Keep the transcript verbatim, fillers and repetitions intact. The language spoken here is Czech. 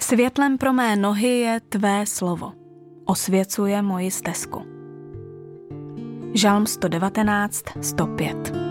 Světlem pro mé nohy je tvé slovo. Osvěcuje moji stezku. Žalm sto devatenáct, sto pět.